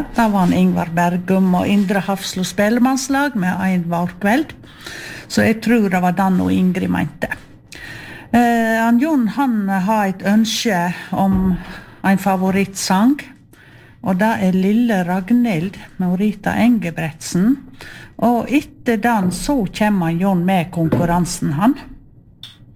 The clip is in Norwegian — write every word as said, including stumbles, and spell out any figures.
Ja, da var han Ingvar Bergum og Indre Hafslo spellemannslag med en vårkveld. Så jeg tror det var den og Ingrid mente. Eh, han Jon, han har et ønske om en favorittsang, og det er Lille Ragnhild med Rita Engebretsen. Og etter den så kommer han Jon med konkurransen han.